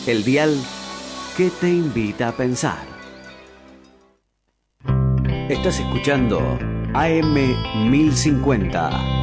El dial que te invita a pensar. Estás escuchando AM 1050.